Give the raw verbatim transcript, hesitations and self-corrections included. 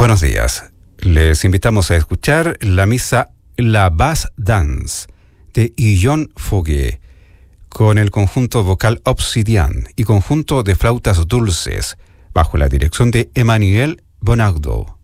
Buenos días. Les invitamos a escuchar la misa La Bass Dance de Illon Foguet con el conjunto vocal Obsidian y conjunto de flautas dulces bajo la dirección de Emmanuel Bonardo.